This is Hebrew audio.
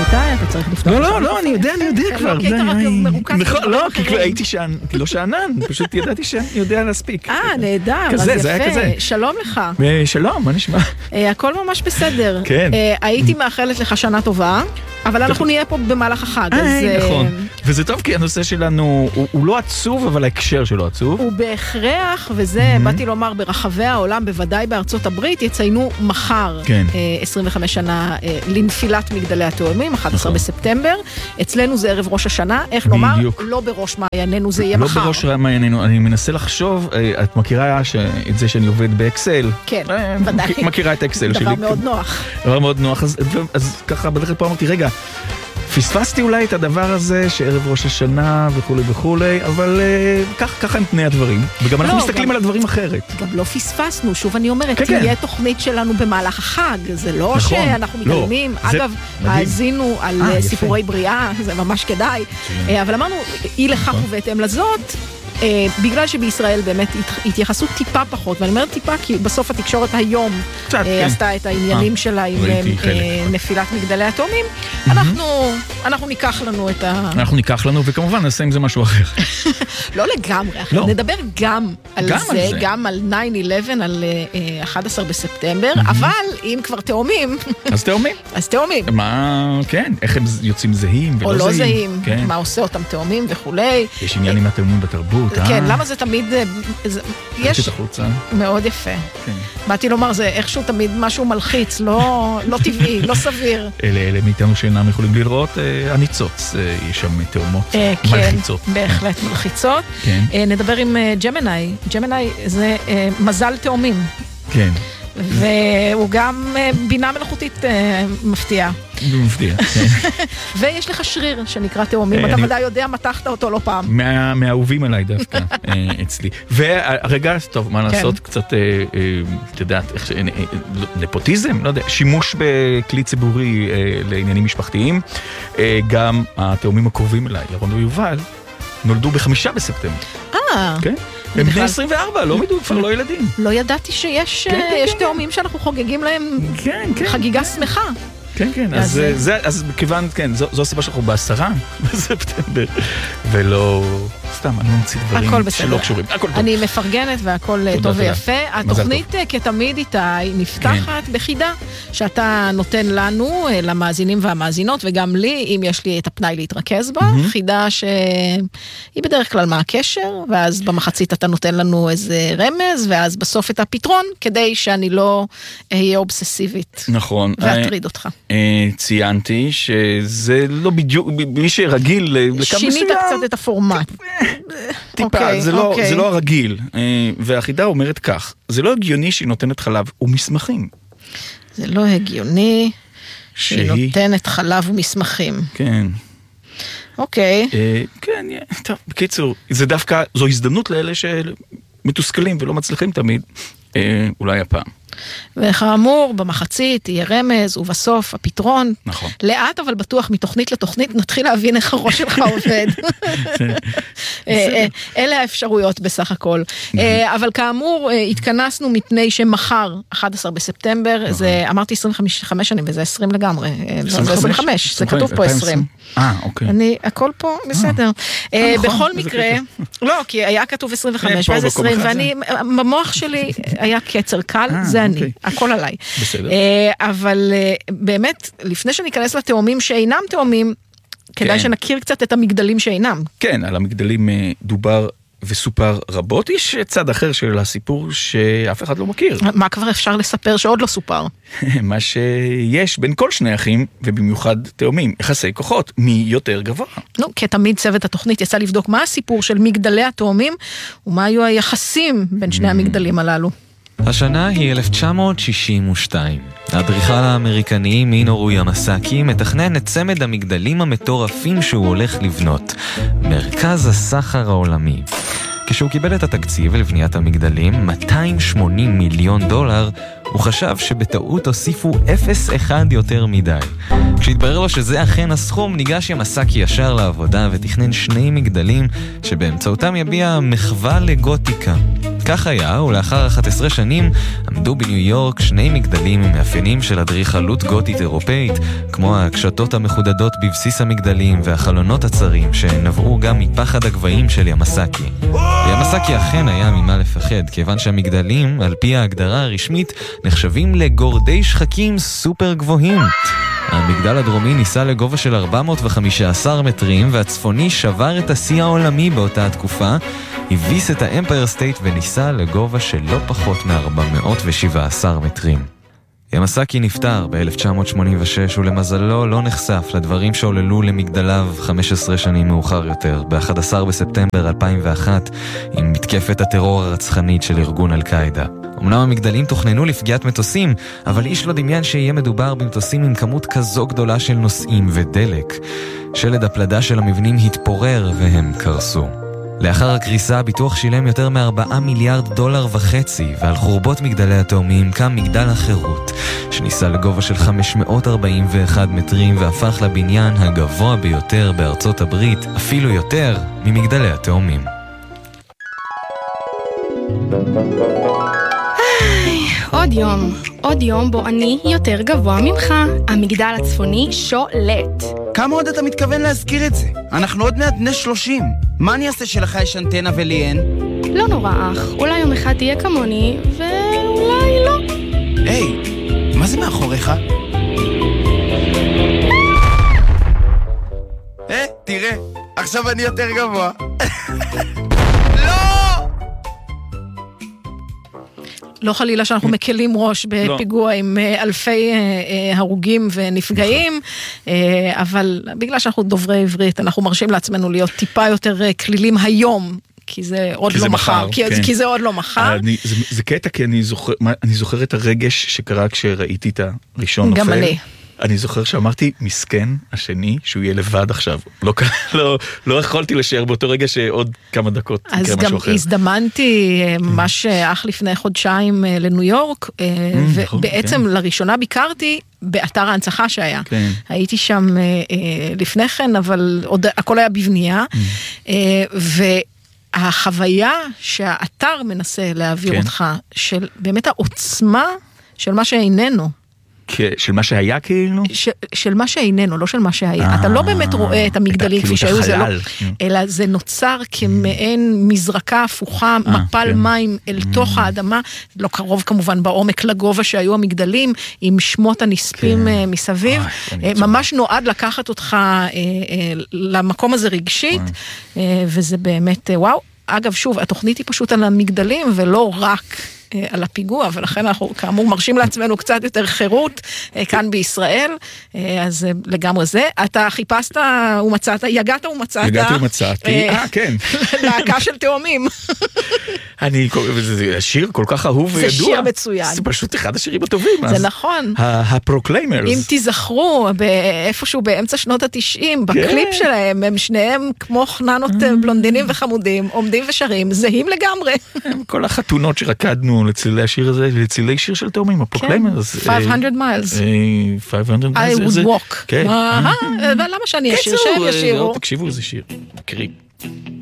איתי, אתה צריך לפתוח. לא, אני יודע כבר. כי היית רק מרוכז. לא, כי כבר הייתי לא שענן, פשוט ידעתי שאני יודע להספיק. נהדר, אז יפה. שלום לך. שלום, מה נשמע? הכל ממש בסדר. כן. הייתי מאחלת לך שנה טובה, אבל אנחנו נהיה פה במהלך החג. נכון. וזה טוב כי הנושא שלנו הוא לא עצוב, אבל ההקשר שלו עצוב. הוא בהכרח, וזה באתי לומר ברחבי העולם, בוודאי בארצות הברית, יציינו מחר 25 שנה לנפילת מגדלי התאומים, 11 בספטמבר. אצלנו זה ערב ראש השנה, איך נאמר? לא בראש מעיינינו, זה יהיה מחר. לא בראש מעיינינו, אני מנסה לחשוב, את מכירה את זה שאני עובד באקסל? כן, ודאי. מכירה את האקסל שלי. דבר מאוד נוח. דבר מאוד נוח, אז ככה בדרך כלל פה אמרתי, רגע, פספסתי אולי את הדבר הזה שערב ראש השנה וכו' וכו', אבל ככה הם פני הדברים, וגם אנחנו מסתכלים על הדברים אחרת. גם לא פספסנו, שוב אני אומרת, תהיה תוכנית שלנו במהלך החג, זה לא שאנחנו מתעלמים, אגב, האזינו על סיפורי בריאה, זה ממש כדאי, אבל אמרנו, אי לכך ובהתאם לזאת, בגלל שבישראל באמת התייחסות טיפה פחות, ואני אומרת טיפה כי בסוף התקשורת היום עשתה את העניינים שלה עם נפילת מגדלי התאומים, אנחנו ניקח לנו את אנחנו ניקח לנו, וכמובן נעשה עם זה משהו אחר. לא לגמרי, נדבר גם על זה, גם על 9/11, על 11 בספטמבר, אבל אם כבר תאומים... אז תאומים. מה, כן, איך הם יוצאים זהים ולא זהים. או לא זהים, מה עושה אותם תאומים וכולי. יש עניין עם התאומים בתרבות. כן, למה זה תמיד, יש מאוד יפה. באתי לומר, זה איכשהו תמיד משהו מלחיץ, לא טבעי, לא סביר. אלה מאיתנו שאינם יכולים לראות, הניצוץ, יש שם תאומות מלחיצות. כן, בהחלט מלחיצות. נדבר עם ג'מיני. ג'מיני זה מזל תאומים. כן. והוא גם בינה מלאכותית מפתיעה. מפתיע, כן. ויש לך שריר שנקרא תאומים, אתה ודאי יודע, מתחת אותו לא פעם. מהאהובים עליי דווקא, אצלי. והרגע, טוב, מה לעשות? קצת, את יודעת, נפוטיזם, לא יודע, שימוש בכלי ציבורי לעניינים משפחתיים. גם התאומים הקרובים אליי, ירון ויובל, נולדו ב5 בספטמבר. כן? הם בני 24, לא מדובר, כבר לא ילדים. לא ידעתי שיש תאומים שאנחנו חוגגים להם חגיגה שמחה. כן, כן, אז כיוון, כן, זו הסיבה שאנחנו ב10 בספטמבר, ולא סתם, אני ממציא דברים שלא קשורים. אני מפרגנת והכל טוב ויפה. התוכנית כתמיד איתי נפתחת בחידה שאתה נותן לנו, למאזינים והמאזינות, וגם לי, אם יש לי את הפנאי להתרכז בה, חידה שהיא בדרך כלל מה הקשר, ואז במחצית אתה נותן לנו איזה רמז, ואז בסוף את הפתרון, כדי שאני לא אהיה אובססיבית. נכון. ואטריד אותך. ציינתי שזה לא בדיוק, מי שרגיל שינית קצת את הפורמט. טיפה, זה לא הרגיל. והחידה אומרת כך, זה לא הגיוני שהיא נותנת חלב ומסמכים. זה לא הגיוני שהיא נותנת חלב ומסמכים. כן. אוקיי. כן, טוב, בקיצור, זה דווקא, זו הזדמנות לאלה שמתוסכלים ולא מצליחים תמיד, אולי הפעם. וכאמור, במחצית יהיה רמז, ובסוף הפתרון. נכון. לאט אבל בטוח, מתוכנית לתוכנית, נתחיל להבין איך הראש שלך עובד. אלה האפשרויות בסך הכל. אבל כאמור, התכנסנו מפני שמחר, 11 בספטמבר, זה, אמרתי 25 שנים, וזה 20 לגמרי. זה 25, זה כתוב פה 20. אוקיי. הכל פה בסדר. בכל מקרה, לא, כי היה כתוב 25, ואז 20, ואני, במוח שלי היה קצר קל, זה אני, הכל עליי. בסדר. אבל באמת, לפני שניכנס לתאומים שאינם תאומים, כדאי שנכיר קצת את המגדלים שאינם. כן, על המגדלים דובר וסופר רבות. יש צד אחר של הסיפור שאף אחד לא מכיר. מה כבר אפשר לספר שעוד לא סופר? מה שיש בין כל שני אחים, ובמיוחד תאומים, יחסי כוחות, מי יותר גבוה. נו, כתמיד צוות התוכנית יצא לבדוק מה הסיפור של מגדלי התאומים, ומה היו היחסים בין שני המגדלים הללו. השנה היא 1962. האדריכל האמריקני מינורו ימאסקי מתכנן את צמד המגדלים המטורפים שהוא הולך לבנות, מרכז הסחר העולמי. כשהוא קיבל את התקציב לבניית המגדלים, $280 מיליון, הוא חשב שבטעות הוסיפו 0.1 יותר מדי. כשהתברר לו שזה אכן הסכום, ניגש ימאסקי ישר לעבודה ותכנן 2 מגדלים שבאמצעותם יביע מחווה לגותיקה. כך היה, ולאחר 11 שנים עמדו בניו יורק שני מגדלים עם מאפיינים של אדריכלות גותית אירופאית, כמו הקשתות המחודדות בבסיס המגדלים והחלונות הצרים שנבעו גם מפחד הגבהים של ימסקי. ימסקי אכן היה ממה לפחד, כיוון שהמגדלים, על פי ההגדרה הרשמית, נחשבים לגורדי שחקים סופר גבוהים. המגדל הדרומי ניסה לגובה של 415 מטרים, והצפוני שבר את השיא העולמי באותה התקופה, הביס את האמפייר סטייט וניסה לגובה של לא פחות מ-417 מטרים. ימסקי נפטר ב-1986 ולמזלו לא נחשף לדברים שעוללו למגדליו 15 שנים מאוחר יותר, ב-11 בספטמבר 2001, עם מתקפת הטרור הרצחנית של ארגון אל-קאידה. אמנם המגדלים תוכננו לפגיעת מטוסים, אבל איש לא דמיין שיהיה מדובר במטוסים עם כמות כזו גדולה של נוסעים ודלק. שלד הפלדה של המבנים התפורר והם קרסו. לאחר הקריסה, הביטוח שילם יותר מ$4.5 מיליארד, ועל חורבות מגדלי התאומים קם מגדל החירות, שניסה לגובה של 541 מטרים והפך לבניין הגבוה ביותר בארצות הברית, אפילו יותר ממגדלי התאומים. עוד יום בו אני יותר גבוה ממך. המגדל הצפוני שולט. כמה עוד אתה מתכוון להזכיר את זה? אנחנו עוד מעט בני 30. מה אני אעשה שלך יש אנטנה ולי אין? לא נורא אח, אולי יום אחד תהיה כמוני ואולי לא. היי, מה זה מאחוריך? תראה, עכשיו אני יותר גבוה. לא חלילה שאנחנו מקלים ראש בפיגוע עם אלפי הרוגים ונפגעים, אבל בגלל שאנחנו דוברי עברית, אנחנו מרשים לעצמנו להיות טיפה יותר כלילים היום, כי זה עוד לא מחר. כי זה עוד לא מחר. זה קטע, כי אני זוכר את הרגש שקרה כשראיתי את הראשון נופל. גם אני. אני זוכר שאמרתי, מסכן השני, שהוא יהיה לבד עכשיו. לא יכולתי לשער באותו רגע שעוד כמה דקות יקרה משהו אחר. אז גם הזדמנתי ממש אך לפני חודשיים לניו יורק, ובעצם לראשונה ביקרתי באתר ההנצחה שהיה. הייתי שם לפני כן, אבל הכל היה בבנייה, והחוויה שהאתר מנסה להעביר אותך, של באמת העוצמה של מה שאיננו, של מה שהיה כאילו? של מה שאיננו, לא של מה שהיה. אתה לא באמת רואה את המגדלים כפי שהיו, אלא זה נוצר כמעין מזרקה הפוכה, מפל מים אל תוך האדמה, לא קרוב כמובן בעומק לגובה שהיו המגדלים, עם שמות הנספים מסביב. ממש נועד לקחת אותך למקום הזה רגשית, וזה באמת וואו. אגב, שוב, התוכנית היא פשוט על המגדלים, ולא רק על הפיגוע, ולכן אנחנו כאמור מרשים לעצמנו קצת יותר חירות כאן בישראל, אז לגמרי זה. אתה חיפשת ומצאת, יגעת ומצאת. יגעתי ומצאתי, כן. להקה של תאומים. זה שיר כל כך אהוב וידוע. זה שיר מצוין. זה פשוט אחד השירים הטובים. זה נכון. הפרוקליימרס. אם תזכרו, איפשהו באמצע שנות ה-90, בקליפ שלהם, הם שניהם כמו חננות בלונדינים וחמודים, עומדים ושרים, זהים לגמרי. כל החתונות שרקדנו לצלילי השיר הזה, לצלילי שיר של תאומים, הפרוקליימרס. 500 miles. 500 miles. I would walk. למה שאני אשיר? שהם ישירו. תקשיבו, זה שיר. קריפ.